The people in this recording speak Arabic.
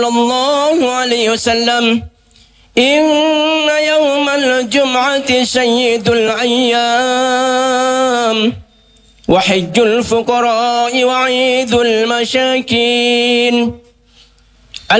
الله عليه وسلم: إن يوم الجمعة سيد الأيام، وحج الفقراء وعيد المساكين.